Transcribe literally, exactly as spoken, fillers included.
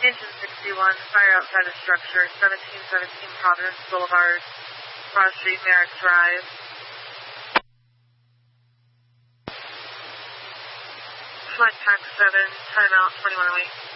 Engine sixty-one, fire outside of structure, seventeen seventeen Providence Boulevard, Broad Street, Merrick Drive. Flight Pack seven, timeout twenty-one oh eight.